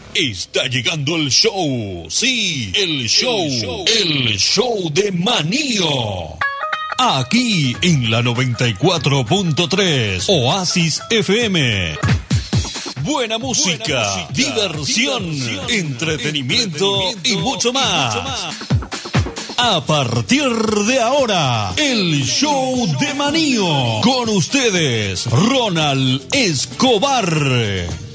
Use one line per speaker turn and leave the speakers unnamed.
Está llegando el show. Sí, el show. El show de Manillo. Aquí en la 94.3 Oasis FM. Buena música, diversión, entretenimiento y mucho más. A partir de ahora, el show de Manillo. Con ustedes, Ronald Escobar.